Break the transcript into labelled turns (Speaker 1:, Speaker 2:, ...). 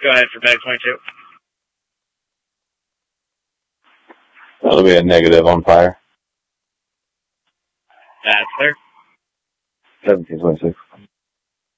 Speaker 1: Go ahead for bag 22.
Speaker 2: That'll be a negative on fire.
Speaker 1: That's clear.
Speaker 2: 1726.